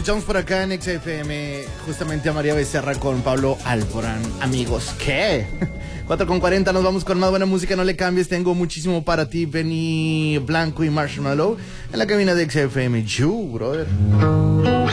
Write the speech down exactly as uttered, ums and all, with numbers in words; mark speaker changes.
Speaker 1: escuchamos por acá en X F M, justamente a María Becerra con Pablo Alborán. Amigos, ¿qué? cuatro con cuarenta, nos vamos con más buena música, no le cambies, tengo muchísimo para ti, Benny Blanco y Marshmallow en la cabina de X F M. You, brother.